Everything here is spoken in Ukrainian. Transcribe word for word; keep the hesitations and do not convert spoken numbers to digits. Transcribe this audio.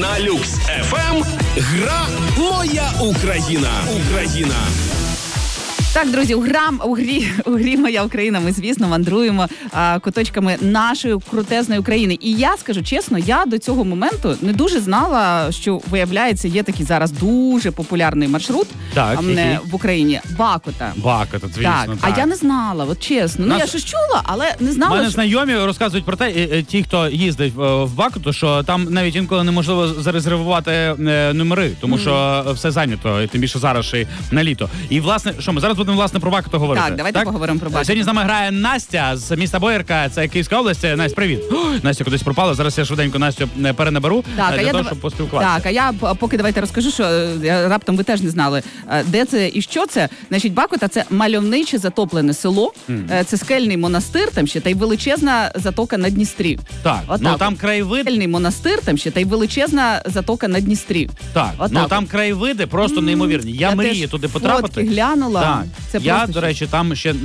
На Люкс еф ем гра «Моя Україна». Україна. Так, друзі, у, грам, у, грі, у грі «Моя Україна» ми, звісно, мандруємо а, куточками нашої крутезної України. І я скажу чесно, я до цього моменту не дуже знала, що, виявляється, є такий зараз дуже популярний маршрут так, а, не, в Україні. Бакота. Бакота, звісно. Так, так. а я не знала, от чесно. Нас... Ну, я щось чула, але не знала, Мене що... знайомі розказують про те, ті, хто їздить в Бакоту, що там навіть інколи неможливо зарезервувати номери, тому mm. що все зайнято, і тим більше зараз ще й на літо. І, власне, що ми зараз будемо, власне, про Бакоту говорити. Так, давайте так? поговоримо про Бакоту. Сьогодні з нами грає Настя з міста Боярка, це Київська область. Настя, привіт. О, Настя кудись пропала, зараз я швиденько Настю перенаберу так, для а я того, дав... щоб поспілкуватися. Так, а я поки давайте розкажу, що раптом ви теж не знали, де це і що це. Значить, Бакота – це мальовниче затоплене село, mm. це скельний монастир там ще, та й величезна затока на Дністрі. Так, От ну так. там краєвид... Скельний монастир там ще, та й величезна затока на Дністрі. Так, От ну так. там краєвиди просто mm. неймовірні. Я, я мрію туди потрапити. Фотки глянула. Так. Це я, просто до речі, там ще